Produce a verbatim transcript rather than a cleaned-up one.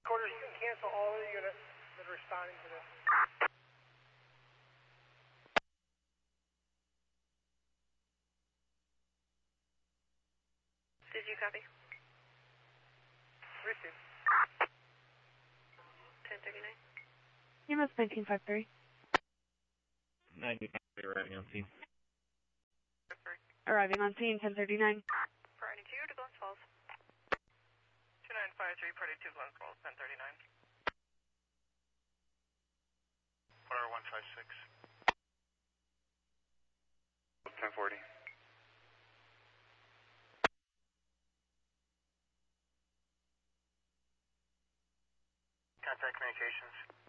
Quarters, you can cancel all of the units that are responding to this. Did you copy? Received. ten thirty-nine. E M S nineteen five three. ninety-five, arriving on scene. Arriving on scene, ten thirty-nine. Priority two to Glens Falls. two nine five three, Priority two, Glens Falls, ten thirty-nine. Water one five six. ten forty. Contact communications.